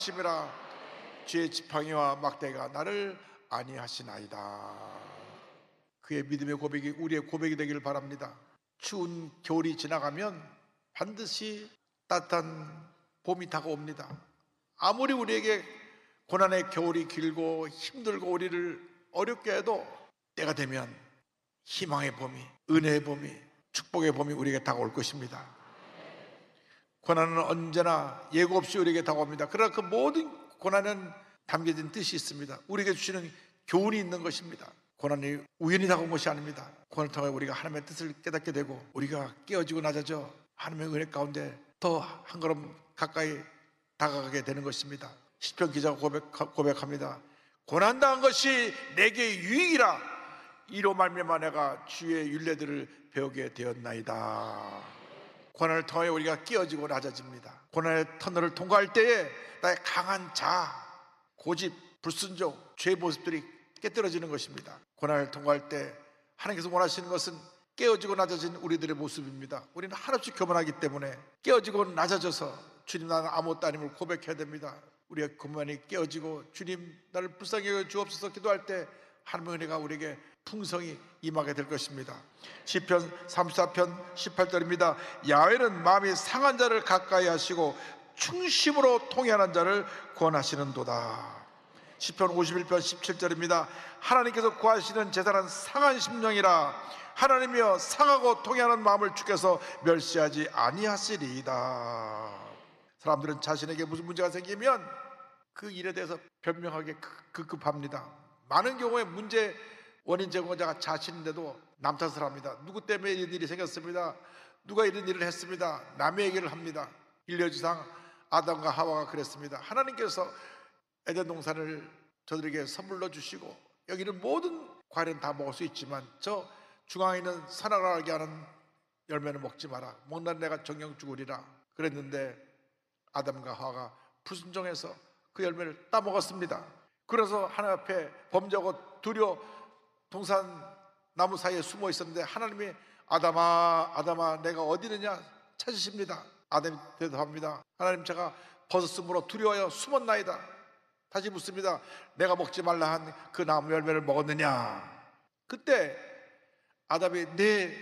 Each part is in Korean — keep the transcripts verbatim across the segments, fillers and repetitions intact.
심이라 주의 지팡이와 막대가 나를 안위하시나이다. 그의 믿음의 고백이 우리의 고백이 되기를 바랍니다. 추운 겨울이 지나가면 반드시 따뜻한 봄이 다가옵니다. 아무리 우리에게 고난의 겨울이 길고 힘들고 우리를 어렵게 해도 때가 되면 희망의 봄이, 은혜의 봄이, 축복의 봄이 우리에게 다가올 것입니다. 고난은 언제나 예고 없이 우리에게 다가옵니다. 그러나 그 모든 고난은 담겨진 뜻이 있습니다. 우리에게 주시는 교훈이 있는 것입니다. 고난이 우연히 다가온 것이 아닙니다. 고난을 통해 우리가 하나님의 뜻을 깨닫게 되고 우리가 깨어지고 낮아져 하나님의 은혜 가운데 더 한 걸음 가까이 다가가게 되는 것입니다. 시편 기자가 고백, 고백합니다. 고난당한 것이 내게 유익이라 이로 말미암아 내가 주의 율례들을 배우게 되었나이다. 고난을 통해 우리가 깨어지고 낮아집니다. 고난의 터널을 통과할 때에 나의 강한 자아, 고집, 불순종, 죄의 모습들이 깨뜨려지는 것입니다. 고난을 통과할 때 하나님께서 원하시는 것은 깨어지고 낮아진 우리들의 모습입니다. 우리는 한없이 교만하기 때문에 깨어지고 낮아져서 주님 나는 아무것도 아님을 고백해야 됩니다. 우리가 그만이 깨어지고 주님 나를 불쌍히 여겨 주옵소서 기도할 때 하나님의 은혜가 우리에게 풍성히 임하게 될 것입니다. 시편 삼십사 편 십팔 절입니다. 야훼는 마음이 상한 자를 가까이 하시고 충심으로 통회하는 자를 구원하시는도다. 시편 오십일 편 십칠 절입니다. 하나님께서 구하시는 제사는 상한 심령이라 하나님이여 상하고 통회하는 마음을 주께서 멸시하지 아니하시리이다. 사람들은 자신에게 무슨 문제가 생기면 그 일에 대해서 변명하기 급급합니다. 많은 경우에 문제 원인 제공자가 자신인데도 남 탓을 합니다. 누구 때문에 이런 일이 생겼습니다. 누가 이런 일을 했습니다. 남의 얘기를 합니다. 인류지상 아담과 하와가 그랬습니다. 하나님께서 에덴 동산을 저들에게 선물로 주시고 여기는 모든 과일은 다 먹을 수 있지만 저 중앙에 있는 선악을 알게 하는 열매는 먹지 마라. 먹는 내가 정령 죽으리라 그랬는데 아담과 하와가 불순종해서 그 열매를 따먹었습니다. 그래서 하나님 앞에 범죄하고 두려워 동산 나무 사이에 숨어 있었는데 하나님이 아담아 아담아 내가 어디 있느냐 찾으십니다. 아담이 대답합니다. 하나님 제가 벗었으므로 두려워하여 숨었나이다. 다시 묻습니다. 내가 먹지 말라 한 그 나무 열매를 먹었느냐. 그때 아담이 네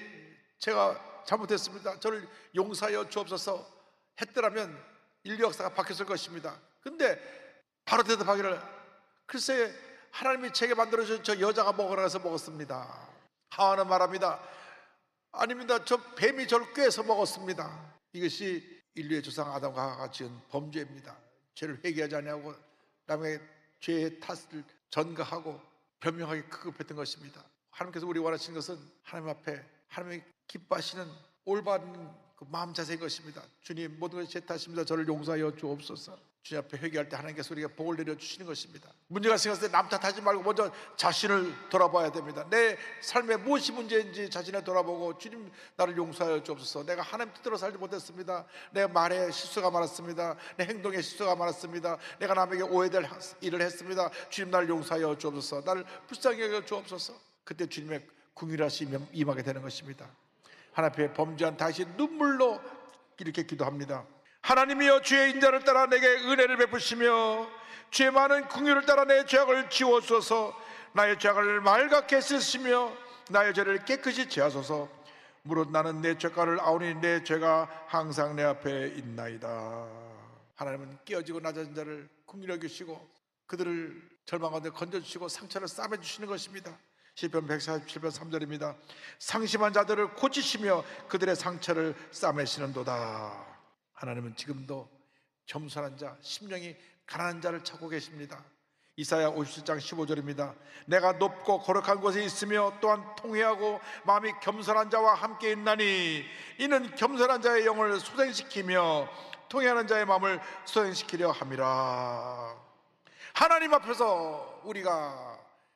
제가 잘못했습니다. 저를 용서하여 주옵소서 했더라면 인류 역사가 바뀌었을 것입니다. 근데 바로 대답하기를 글쎄 하나님이 제게 만들어준 저 여자가 먹으라 해서 먹었습니다. 하와는 말합니다. 아닙니다. 저 뱀이 저를 꿰서 먹었습니다. 이것이 인류의 조상 아담과 하와가 지은 범죄입니다. 죄를 회개하지 아니하고 남의 죄의 탓을 전가하고 변명하기 급급했던 것입니다. 하나님께서 우리 원하시는 것은 하나님 앞에 하나님이 기뻐하시는 올바른 그 마음 자세인 것입니다. 주님 모든 것이 제 탓입니다. 저를 용서하여 주옵소서. 주님 앞에 회개할 때 하나님께서 우리가 복을 내려주시는 것입니다. 문제가 생겼을 때 남 탓하지 말고 먼저 자신을 돌아봐야 됩니다. 내 삶에 무엇이 문제인지 자신을 돌아보고 주님 나를 용서하여 주옵소서. 내가 하나님 뜻대로 살지 못했습니다. 내 말에 실수가 많았습니다. 내 행동에 실수가 많았습니다. 내가 남에게 오해될 일을 했습니다. 주님 나를 용서하여 주옵소서. 나를 불쌍히 여겨 주옵소서. 그때 주님의 긍휼하심이 임하게 되는 것입니다. 하나님 앞에 범죄한 다윗이 눈물로 이렇게 기도합니다. 하나님이여 주의 인자를 따라 내게 은혜를 베푸시며 주의 많은 긍휼을 따라 내 죄악을 지워주소서. 나의 죄악을 맑게 씻으시며 나의 죄를 깨끗이 제하소서. 무릇 나는 내 죄가를 아오니 내 죄가 항상 내 앞에 있나이다. 하나님은 깨어지고 낮아진 자를 긍휼히 여기시고 그들을 절망 가운데 건져주시고 상처를 싸매주시는 것입니다. 시편 백사십칠 편 삼 절입니다. 상심한 자들을 고치시며 그들의 상처를 싸매시는도다. 하나님은 지금도 겸손한 자, 심령이 가난한 자를 찾고 계십니다. 이사야 오십칠 장 십오 절입니다. 내가 높고 거룩한 곳에 있으며 또한 통회하고 마음이 겸손한 자와 함께 있나니 이는 겸손한 자의 영을 소생시키며 통회하는 자의 마음을 소생시키려 함이라. 하나님 앞에서 우리가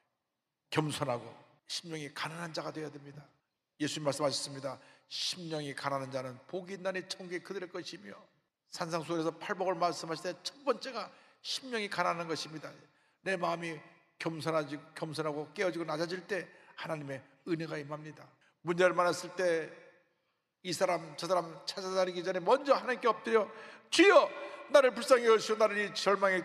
겸손하고 심령이 가난한 자가 되어야 됩니다. 예수님 말씀하셨습니다. 심령이 가난한 자는 복이 있나니 천국이 그들의 것이며 산상수훈에서 팔복을 말씀하실 때 첫 번째가 심령이 가난한 것입니다. 내 마음이 겸손하지, 겸손하고 깨어지고 낮아질 때 하나님의 은혜가 임합니다. 문제를 만났을 때 이 사람 저 사람 찾아다니기 전에 먼저 하나님께 엎드려 주여 나를 불쌍히 여시오 나를 이 절망의